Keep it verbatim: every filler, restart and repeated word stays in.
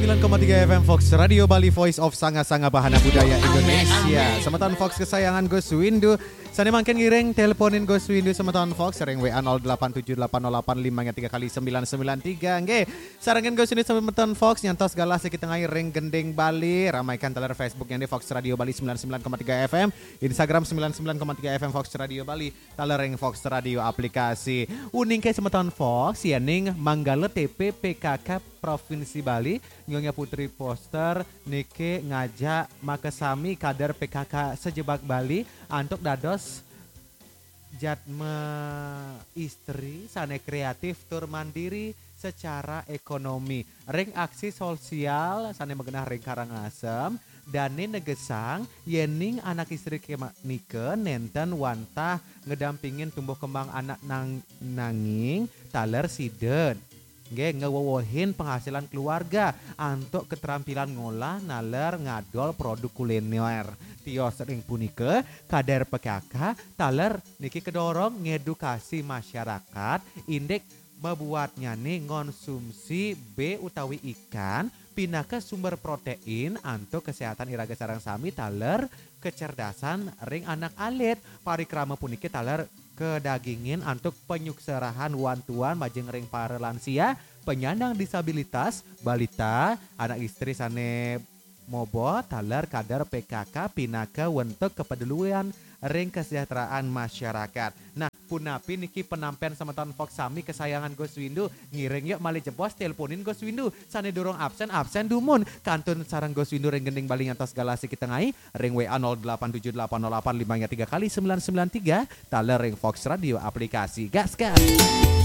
sembilan koma tiga F M Fox Radio Bali, Voice of Sanga-Sanga Bahana Budaya Indonesia. Semeton Fox kesayangan Gus Windu. Sane mangken ngiring teleponin Gus Windu semeton Fox sering W A nol delapan tujuh delapan nol delapan lima tiga kali sembilan sembilan tiga. Nggih. Sarangan Gus Windu semeton Fox nyantos galas kita ngiring gending Bali. Ramaikan teler Facebooknya di Fox Radio Bali sembilan puluh sembilan koma tiga F M, Instagram sembilan puluh sembilan koma tiga F M Fox Radio Bali, talereng Fox Radio aplikasi. Uning ke semeton Fox yening Manggala T P P K K Provinsi Bali, Nyonya Putri Poster Nike ngajak makasami kader P K K sejebak Bali antuk dados jatme istri sane kreatif tur mandiri secara ekonomi. Ring aksi sosial sane megenah ring Karangasem dane negesang yening anak istri kemak nike nenten wantah ngedampingin tumbuh kembang anak nang nanging taler siden. Nggih ngewowohin penghasilan keluarga antuk keterampilan ngolah naler ngadol produk kuliner. Tio sering punike kader P K K taler niki kedorong ngedukasi masyarakat indek membuatnya nih ngonsumsi B utawi ikan pinaka sumber protein antuk kesehatan iraga sarang sami taler kecerdasan ring anak alit parikrama punike taler kedagingin antuk penyukserahan wantuan majeng ring para lansia penyandang disabilitas balita anak istri sane mobo taler kader P K K pinaka wentuk kepedulian ring kesejahteraan masyarakat. Nah punapi niki penampian semeton Fox Sami kesayangan Gus Windu ngiring yuk mali jebos teleponin Gus Windu sane durung absen absen dumun kantun sarang Gus Windu ring gending baling atas galasi kita ngai ring W A nol delapan tujuh delapan nol delapan lima tiga kali sembilan sembilan tiga taler ring Fox Radio aplikasi gas gas.